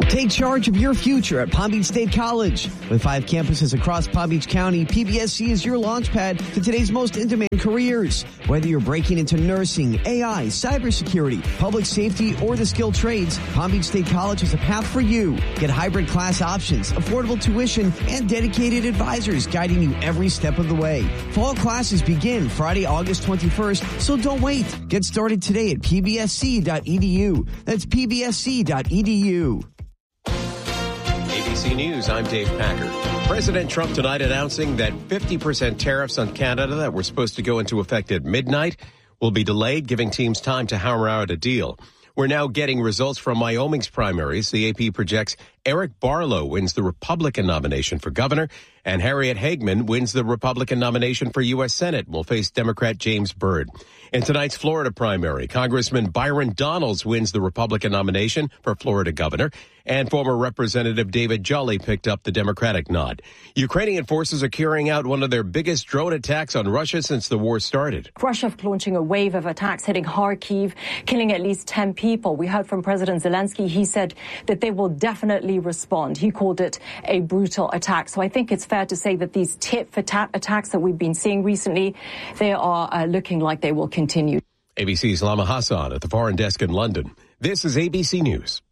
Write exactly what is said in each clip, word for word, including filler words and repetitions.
Take charge of your future at Palm Beach State College. With five campuses across Palm Beach County, P B S C is your launchpad to today's most in-demand careers. Whether you're breaking into nursing, A I, cybersecurity, public safety, or the skilled trades, Palm Beach State College has a path for you. Get hybrid class options, affordable tuition, and dedicated advisors guiding you every step of the way. Fall classes begin Friday, August twenty-first, so don't wait. Get started today at p b s c dot e d u. That's p b s c dot e d u. A B C News, I'm Dave Packer. President Trump tonight announcing that fifty percent tariffs on Canada that were supposed to go into effect at midnight will be delayed, giving teams time to hammer out a deal. We're now getting results from Wyoming's primaries. The A P projects Eric Barlow wins the Republican nomination for governor, and Harriet Hagman wins the Republican nomination for U S Senate and will face Democrat James Byrd. In tonight's Florida primary, Congressman Byron Donalds wins the Republican nomination for Florida governor, and former Representative David Jolly picked up the Democratic nod. Ukrainian forces are carrying out one of their biggest drone attacks on Russia since the war started. Russia launching a wave of attacks hitting Kharkiv, killing at least ten people. We heard from President Zelensky. He said that they will definitely respond. He called it a brutal attack. So I think it's fair to say that these tit-for-tat attacks that we've been seeing recently, they are uh, looking like they will continue. A B C's Lama Hassan at the Foreign Desk in London. This is A B C News.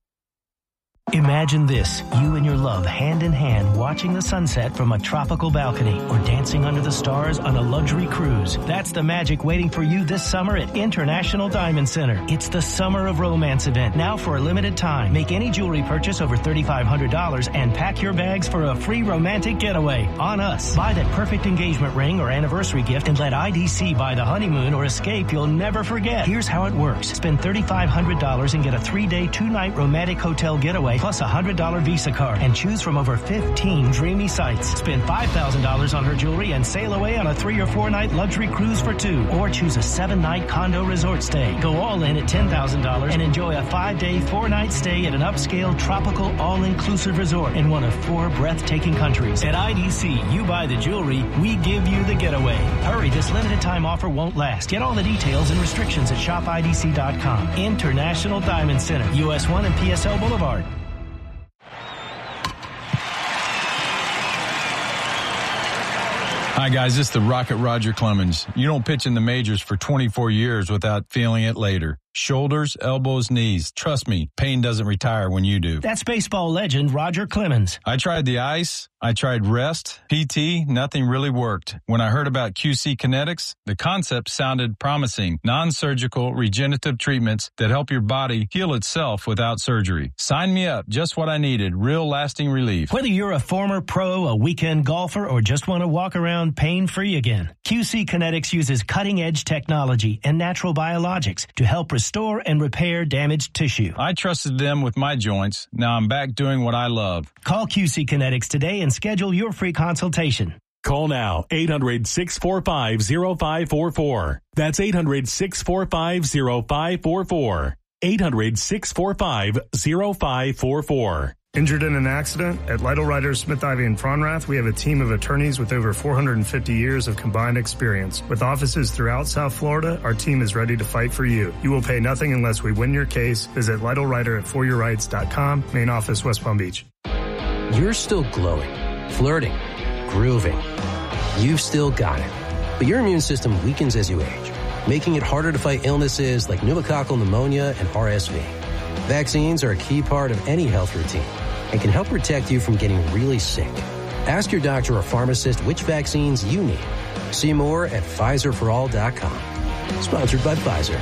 Imagine this, you and your love hand in hand watching the sunset from a tropical balcony or dancing under the stars on a luxury cruise. That's the magic waiting for you this summer at International Diamond Center. It's the Summer of Romance event, now for a limited time. Make any jewelry purchase over three thousand five hundred dollars and pack your bags for a free romantic getaway on us. Buy that perfect engagement ring or anniversary gift and let I D C buy the honeymoon or escape you'll never forget. Here's how it works. Spend three thousand five hundred dollars and get a three-day, two-night romantic hotel getaway plus a one hundred dollars Visa card and choose from over fifteen dreamy sites. Spend five thousand dollars on her jewelry and sail away on a three or four night luxury cruise for two, or choose a seven night condo resort stay. Go all in at ten thousand dollars and enjoy a five day, four night stay at an upscale tropical all-inclusive resort in one of four breathtaking countries. At I D C, you buy the jewelry, we give you the getaway. Hurry, this limited time offer won't last. Get all the details and restrictions at shop I D C dot com. International Diamond Center, U S one and P S L Boulevard. Hi, guys. This is the Rocket Roger Clemens. You don't pitch in the majors for twenty-four years without feeling it later. Shoulders, elbows, knees. Trust me, pain doesn't retire when you do. That's baseball legend Roger Clemens. I tried the ice. I tried rest, P T. Nothing really worked. When I heard about Q C Kinetics, the concept sounded promising. Non-surgical regenerative treatments that help your body heal itself without surgery. Sign me up. Just what I needed. Real lasting relief. Whether you're a former pro, a weekend golfer, or just want to walk around pain-free again, Q C Kinetics uses cutting-edge technology and natural biologics to help restore and repair damaged tissue. I trusted them with my joints. Now I'm back doing what I love. Call Q C Kinetics today and schedule your free consultation. Call now, eight hundred, six four five, zero five four four. That's eight hundred, six four five, zero five four four. eight hundred, six four five, zero five four four. Injured in an accident? At Lytle Writers, Smith, Ivy, and Fronrath, we have a team of attorneys with over four hundred fifty years of combined experience. With offices throughout South Florida, our team is ready to fight for you. You will pay nothing unless we win your case. Visit Lytle Writer at for your rights dot com, main office, West Palm Beach. You're still glowing, flirting, grooving. You've still got it. But your immune system weakens as you age, making it harder to fight illnesses like pneumococcal pneumonia and R S V. Vaccines are a key part of any health routine and can help protect you from getting really sick. Ask your doctor or pharmacist which vaccines you need. See more at Pfizer for all dot com. Sponsored by Pfizer.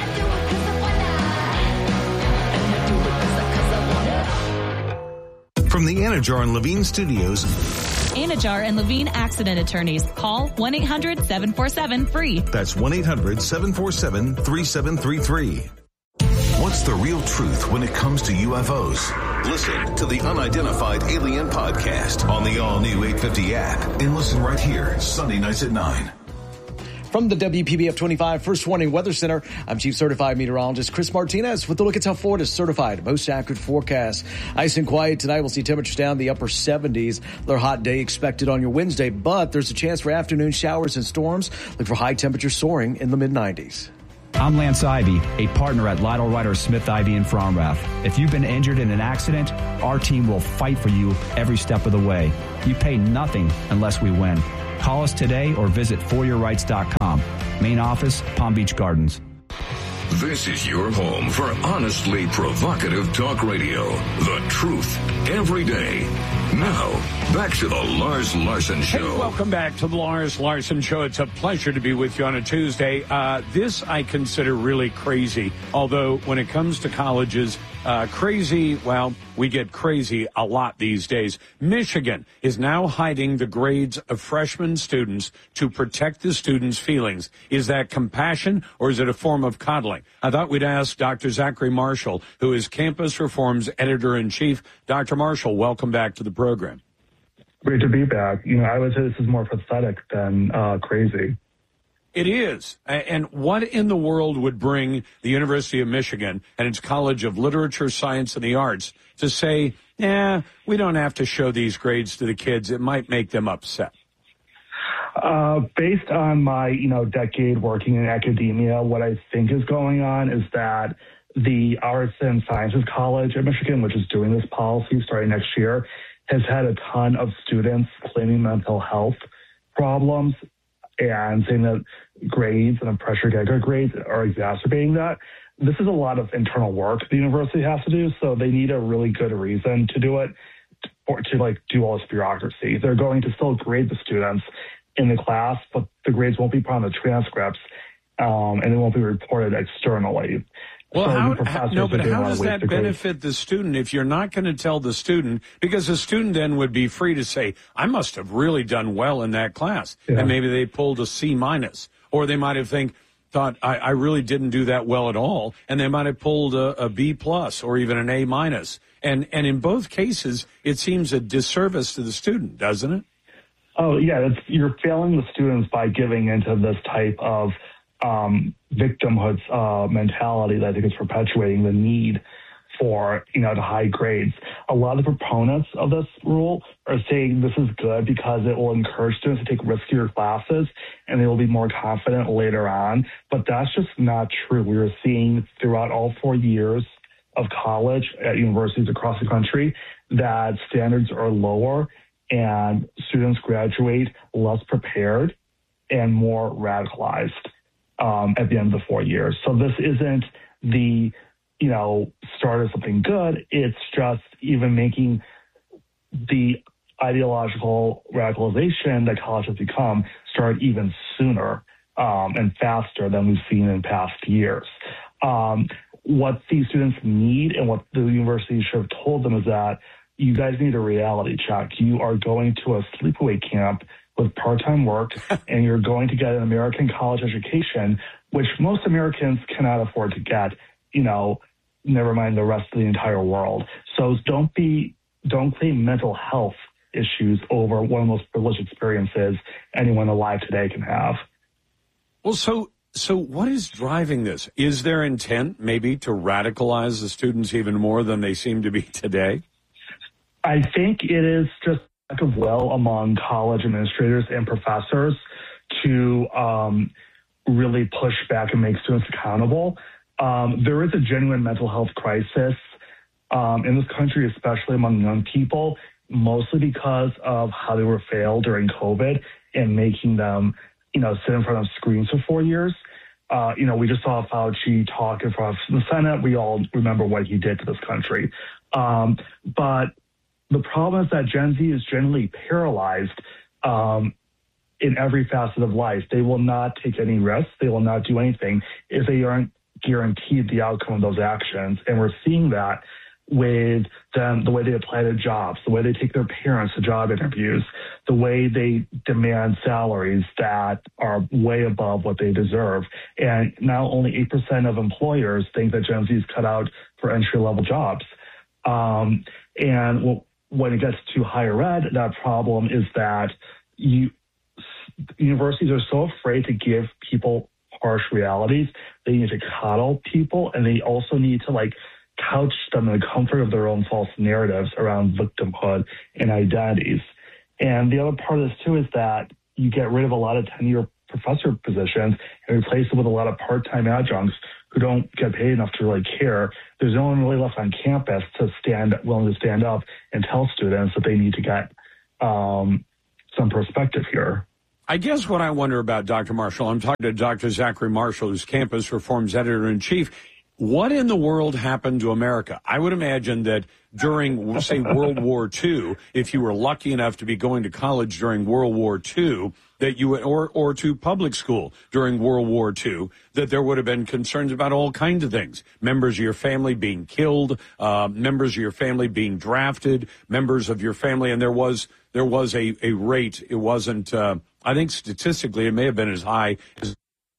From the Anajar and Levine Studios. Anajar and Levine Accident Attorneys. Call one eight hundred, seven four seven, free. That's one eight hundred, seven four seven, three seven three three. What's the real truth when it comes to U F Os? Listen to the Unidentified Alien Podcast on the all-new eight fifty app and listen right here, Sunday nights at nine. From the W P B F twenty-five First Warning Weather Center, I'm Chief Certified Meteorologist Chris Martinez with a look at South Florida's certified most accurate forecast. Ice and quiet tonight. We'll see temperatures down the upper seventies. Another hot day expected on your Wednesday, but there's a chance for afternoon showers and storms. Look for high temperatures soaring in the mid nineties. I'm Lance Ivy, a partner at Lytle Ryder Smith Ivy in Fromrath. If you've been injured in an accident, our team will fight for you every step of the way. You pay nothing unless we win. Call us today or visit for your rights dot com. Main office, Palm Beach Gardens. This is your home for honestly provocative talk radio. The truth every day. Now, back to the Lars Larson Show. Hey, welcome back to the Lars Larson Show. It's a pleasure to be with you on a Tuesday. Uh, this I consider really crazy. Although when it comes to colleges, uh, crazy, well, we get crazy a lot these days. Michigan is now hiding the grades of freshman students to protect the students' feelings. Is that compassion or is it a form of coddling? I thought we'd ask Doctor Zachary Marshall, who is Campus Reform's editor-in-chief. Doctor Marshall, welcome back to the program. Great to be back. You know, I would say this is more pathetic than uh, crazy. It is. And what in the world would bring the University of Michigan and its College of Literature, Science, and the Arts to say, yeah, we don't have to show these grades to the kids. It might make them upset. Uh, based on my, you know, decade working in academia, what I think is going on is that the Arts and Sciences College at Michigan, which is doing this policy starting next year, has had a ton of students claiming mental health problems and saying that grades and the pressure to get good grades are exacerbating that. This is a lot of internal work the university has to do, so they need a really good reason to do it, or to like do all this bureaucracy. They're going to still grade the students in the class, but the grades won't be put on the transcripts, um, and they won't be reported externally. Well, so how, how, no, but how does that benefit the student if you're not going to tell the student? Because the student then would be free to say, I must have really done well in that class. Yeah. And maybe they pulled a C minus, or they might have think, thought, I, I really didn't do that well at all. And they might have pulled a, a B plus or even an A minus. And, and in both cases, it seems a disservice to the student, doesn't it? Oh, yeah. It's, you're failing the students by giving into this type of Um, victimhood uh, mentality that I think is perpetuating the need for, you know, the high grades. A lot of the proponents of this rule are saying this is good because it will encourage students to take riskier classes and they will be more confident later on. But that's just not true. We are seeing throughout all four years of college at universities across the country that standards are lower and students graduate less prepared and more radicalized Um, at the end of the four years. So this isn't the, you know, start of something good. It's just even making the ideological radicalization that college has become start even sooner um, and faster than we've seen in past years. Um, what these students need and what the university should have told them is that you guys need a reality check. You are going to a sleepaway camp with part-time work, and you're going to get an American college education, which most Americans cannot afford to get, you know, never mind the rest of the entire world. So don't be, don't claim mental health issues over one of the most privileged experiences anyone alive today can have. Well, so, so what is driving this? Is there intent maybe to radicalize the students even more than they seem to be today? I think it is just of will among college administrators and professors to um, really push back and make students accountable. Um, there is a genuine mental health crisis um, in this country, especially among young people, mostly because of how they were failed during COVID and making them, you know, sit in front of screens for four years. Uh, you know, we just saw Fauci talk in front of the Senate. We all remember what he did to this country. Um, but the problem is that Gen Z is generally paralyzed um, in every facet of life. They will not take any risks. They will not do anything if they aren't guaranteed the outcome of those actions. And we're seeing that with them, the way they apply to jobs, the way they take their parents to job interviews, the way they demand salaries that are way above what they deserve. And now only eight percent of employers think that Gen Z is cut out for entry-level jobs. Um, and well, when it gets to higher ed, that problem is that you, universities are so afraid to give people harsh realities. They need to coddle people, and they also need to like couch them in the comfort of their own false narratives around victimhood and identities. And the other part of this too is that you get rid of a lot of tenured professor positions and replace them with a lot of part-time adjuncts who don't get paid enough to really care. There's no one really left on campus to stand, willing to stand up and tell students that they need to get um, some perspective here. I guess what I wonder about, Doctor Marshall, I'm talking to Doctor Zachary Marshall, who's Campus Reform's editor-in-chief. What in the world happened to America? I would imagine that during, say, World War Two, if you were lucky enough to be going to college during World War Two, that you would, or or to public school during World War Two, that there would have been concerns about all kinds of things: members of your family being killed, uh, members of your family being drafted, members of your family, and there was there was a a rate. It wasn't. Uh, I think statistically, it may have been as high as.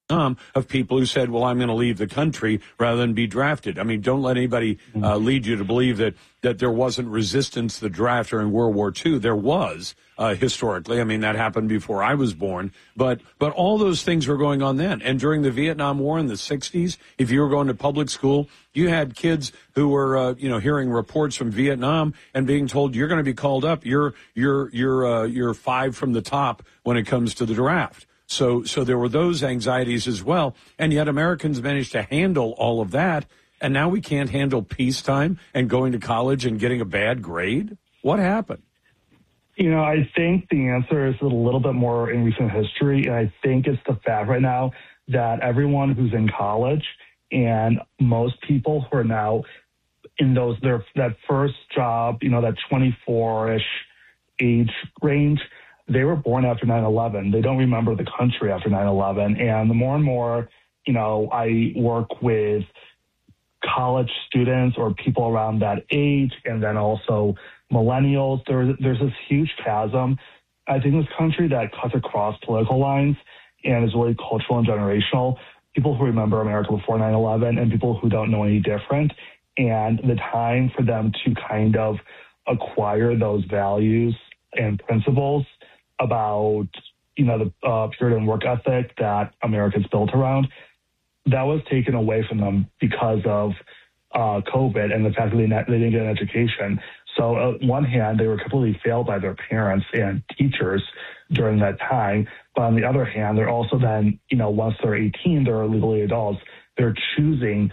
Of people who said, well, I'm going to leave the country rather than be drafted. I mean, don't let anybody uh, lead you to believe that, that there wasn't resistance to the draft during World War Two. There was, uh, historically. I mean, that happened before I was born. But but all those things were going on then. And during the Vietnam War in the sixties, if you were going to public school, you had kids who were, uh, you know, hearing reports from Vietnam and being told, you're going to be called up. You're, you're, you're, uh, you're five from the top when it comes to the draft. So so there were those anxieties as well. And yet Americans managed to handle all of that. And now we can't handle peacetime and going to college and getting a bad grade. What happened? You know, I think the answer is a little bit more in recent history. And I think it's the fact right now that everyone who's in college and most people who are now in those their that first job, you know, that twenty-four-ish age range, they were born after nine eleven. They don't remember the country after nine eleven. And the more and more, you know, I work with college students or people around that age, and then also millennials, there, there's this huge chasm, I think, in this country that cuts across political lines and is really cultural and generational. People who remember America before nine eleven and people who don't know any different. And the time for them to kind of acquire those values and principles about, you know, the uh, Puritan work ethic that America's built around, that was taken away from them because of uh, COVID and the fact that they, not, they didn't get an education. So on one hand, they were completely failed by their parents and teachers during that time. But on the other hand, they're also then, you know, once they're eighteen, they're legally adults. They're choosing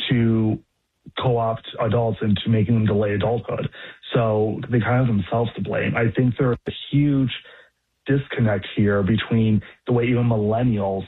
to co-opt adults into making them delay adulthood. So they kind of have themselves to blame. I think there's a huge disconnect here between the way even millennials,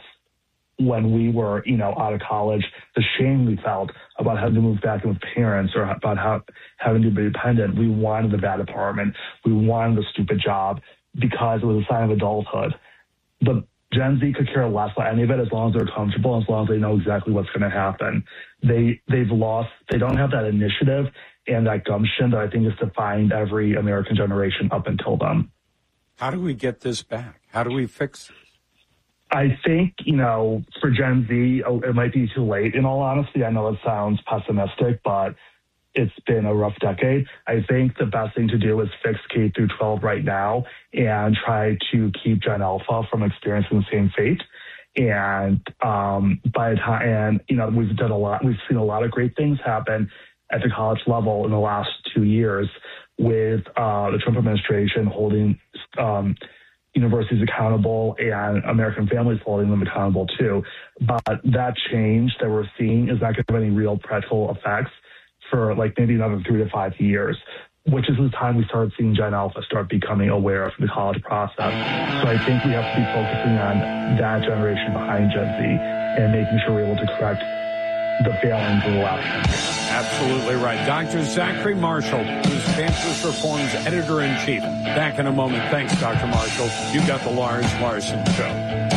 when we were, you know, out of college, the shame we felt about having to move back in with parents or about how, having to be dependent. We wanted the bad apartment. We wanted the stupid job because it was a sign of adulthood. The Gen Z could care less about any of it as long as they're comfortable, as long as they know exactly what's going to happen. They, they've lost, they don't have that initiative and that gumption that I think has defined every American generation up until then. How do we get this back? How do we fix this? I think, you know, for Gen Z, it might be too late, in all honesty. I know it sounds pessimistic, but it's been a rough decade. I think the best thing to do is fix K through twelve right now and try to keep Gen Alpha from experiencing the same fate. And um, by the time, and, you know, we've done a lot, we've seen a lot of great things happen at the college level in the last two years with uh, the Trump administration holding um, universities accountable and American families holding them accountable too. But that change that we're seeing is not going to have any real practical effects for like maybe another three to five years, which is the time we start seeing Gen Alpha start becoming aware of the college process. So I think we have to be focusing on that generation behind Gen Z and making sure we're able to correct the failings of the last. Absolutely right. Doctor Zachary Marshall, who's Campus Reform's editor-in-chief. Back in a moment. Thanks, Doctor Marshall. You got the Lars Larson Show.